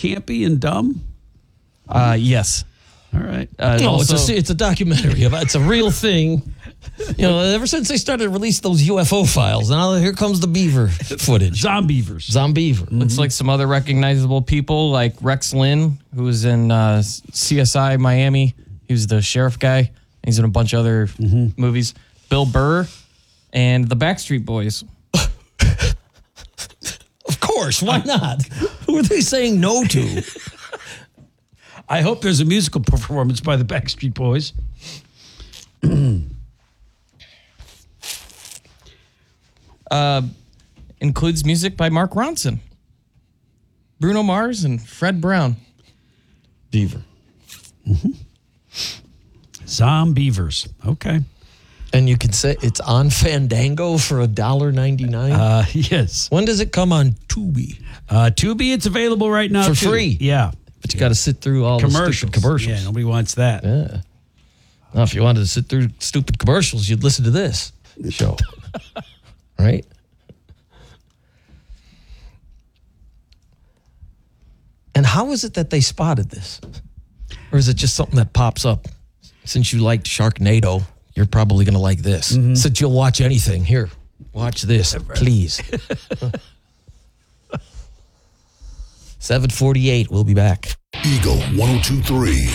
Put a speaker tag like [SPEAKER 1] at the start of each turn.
[SPEAKER 1] campy and dumb?
[SPEAKER 2] Yes.
[SPEAKER 1] All right.
[SPEAKER 3] It's a documentary. It's a real thing. Ever since they started to release those UFO files, now here comes the beaver footage.
[SPEAKER 1] Zombievers.
[SPEAKER 3] Zombeaver.
[SPEAKER 2] Looks like some other recognizable people, like Rex Lynn, who was in CSI Miami. He was the sheriff guy. He's in a bunch of other movies. Bill Burr and the Backstreet Boys.
[SPEAKER 3] Of course, why not? Who are they saying no to?
[SPEAKER 1] I hope there's a musical performance by the Backstreet Boys.
[SPEAKER 2] Includes music by Mark Ronson, Bruno Mars, and Fred Brown.
[SPEAKER 3] Beaver.
[SPEAKER 1] Zombievers. Okay.
[SPEAKER 3] And you can say it's on Fandango for $1.99.
[SPEAKER 1] Yes.
[SPEAKER 3] When does it come on Tubi?
[SPEAKER 1] Tubi, it's available right now
[SPEAKER 3] For
[SPEAKER 1] too.
[SPEAKER 3] free.
[SPEAKER 1] Yeah.
[SPEAKER 3] But you got to sit through all the stupid commercials.
[SPEAKER 1] Yeah, nobody wants that.
[SPEAKER 3] Yeah. Now, if you wanted to sit through stupid commercials, you'd listen to this show. Right? And how is it that they spotted this? Or is it just something that pops up? Since you liked Sharknado, you're probably going to like this. Since you'll watch anything, here, watch this, please. 7:48, we'll be back.
[SPEAKER 4] Eagle 102.3.